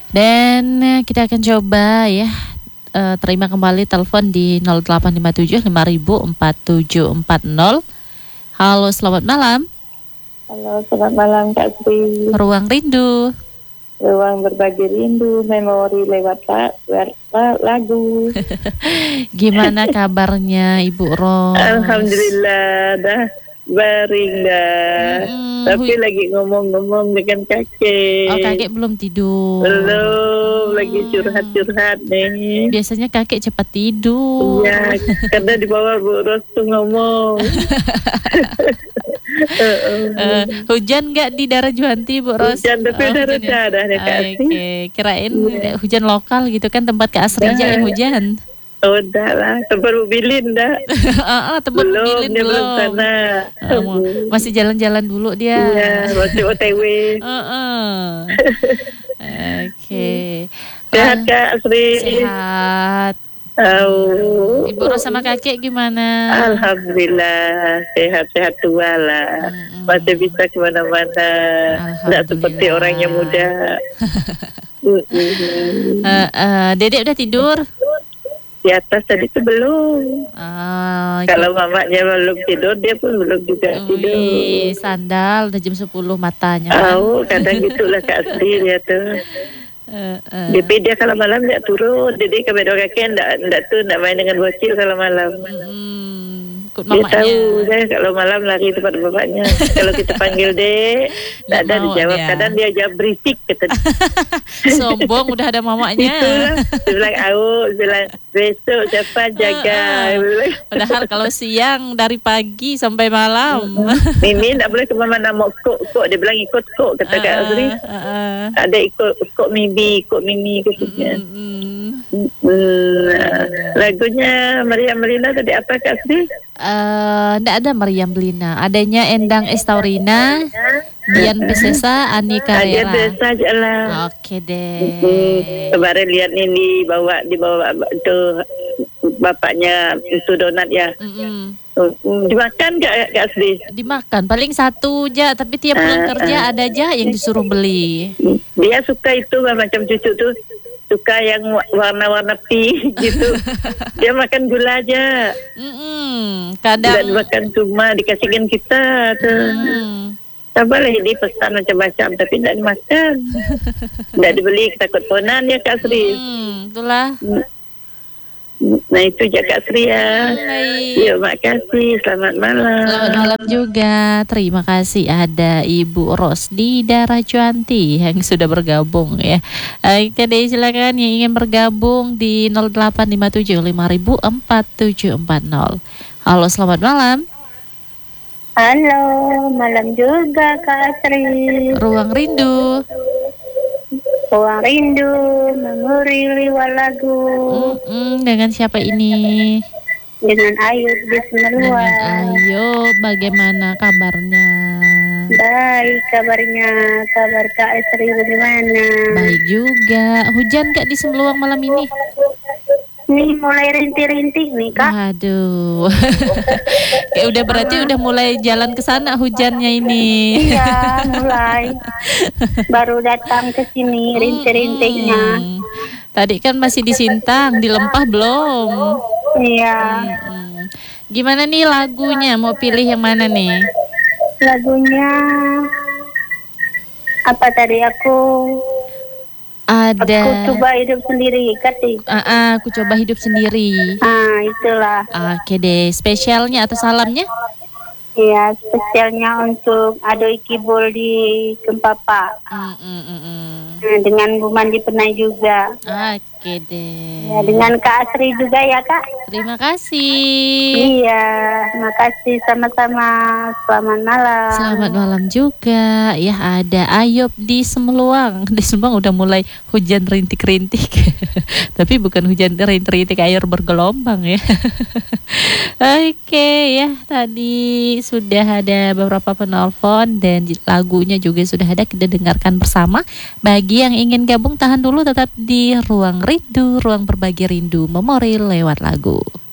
Dan kita akan coba ya terima kembali telepon di 0857 504740. Halo, selamat malam. Halo, selamat malam Kak Sri. Ruang Rindu. Ruang berbagi rindu, memori lewat lagu. Gimana kabarnya Ibu Ros? Alhamdulillah, dah baring dah. Tapi lagi ngomong-ngomong dengan kakek. Oh, kakek belum tidur. Belum, lagi curhat-curhat nih. Biasanya kakek cepat tidur. Iya, karena di bawah Bu Ros tuh ngomong. Hujan nggak di daerah Juanti, Bu Ros? Hujan, tapi udah reda dah ya Kak Asri. Oke, kirain hujan lokal gitu kan, tempat Kak Asri aja yang hujan. Oh, dah lah, tempat Bu Bilin dah. Tempat Bilin dia belum sana. Masih jalan-jalan dulu dia. Iya, masih OTW. Oke. Sehat Kak Asri? Sehat. Ibu Ros sama kakek gimana? Alhamdulillah, sehat-sehat tua lah. Masih bisa kemana-mana. Tidak seperti orang yang muda. Dedek udah tidur? Di atas tadi itu belum. Kalau mamanya belum tidur, dia pun belum juga tidur. Sandal udah jam 10 matanya. Kadang gitulah Kak Asri dia tuh. Tapi dia kalau malam tidak turun. Jadi kebedo kakek tidak main dengan bocil kalau malam. Dia tahu saya kalau malam lari tempat bapaknya. Kalau kita panggil dek, tidak ada dijawab. Kadang dia jawab berisik kata. Sombong udah ada mamanya. Dia bilang bilang besok siapa jaga. Padahal kalau siang dari pagi sampai malam. Mimi tidak boleh kemana-mana mau kok. Dia bilang ikut kok kata Kak Azri. Ada ikut kok Mimi katanya. Lagunya Maria Melina tadi apa Kak Azri? Nggak ada Maryam Belina, adanya Endang Estaurina, Dian Piscesa, Ani Carrera. Dia biasa aja lah. Oke deh. Kemarin lihat ini dibawa itu bapaknya itu donat ya. Dimakan gak Kak Asri? Dimakan, paling satu aja, tapi tiap pulang kerja ada aja yang disuruh beli. Dia suka itu macam cucu tuh. Suka yang warna-warna pink gitu. Dia makan gula aja. Kadang makan cuma dikasihin kita tuh. Sabar ini pesan macam-macam tapi tidak dimakan. Tidak dibeli, takut ponan ya Kak Sri. Itulah. Nah itu ya Kak Sri ya. Yuk makasih, selamat malam. Selamat malam juga. Terima kasih ada Ibu Ros di daerah Cuanti yang sudah bergabung ya. Oke deh, silakan yang ingin bergabung di 0857 504740. Halo, selamat malam. Halo, malam juga Kak Asri. Ruang Rindu. Ruang Rindu, memori lewat lagu. Dengan siapa ini? Dengan Ayu di Semeruan. Ayo, bagaimana kabarnya? Baik kabarnya, kabar Kak Asri bagaimana? Baik juga. Hujan Kak di Semeruan malam ini? Nih mulai rintik-rintik nih Kak. Aduh. Kayak udah berarti udah mulai jalan ke sana hujannya ini. Iya, mulai. Baru datang ke sini rintik-rintiknya. Tadi kan masih di Sintang, di Lempah belum. Iya. Gimana nih lagunya? Mau pilih yang mana nih? Lagunya apa tadi aku ada. Aku coba hidup sendiri, Kati. Aku coba hidup sendiri. Itulah. Oke deh, spesialnya atau salamnya? Iya, spesialnya untuk Ado Ikibul di Kempapa. Dengan Bu Mandi Penai juga. Oke deh. Ya, dengan Kak Asri juga ya Kak. Terima kasih. Iya, terima kasih sama-sama. Selamat malam. Selamat malam juga. Ya, ada Ayub di Semeluang. Di Semeluang udah mulai hujan rintik-rintik. Tapi bukan hujan rintik-rintik, air bergelombang ya. Oke ya, tadi sudah ada beberapa penelpon dan lagunya juga sudah ada, kita dengarkan bersama. Bagi yang ingin gabung tahan dulu, tetap di Ruang Rindu, ruang berbagi rindu, memori lewat lagu.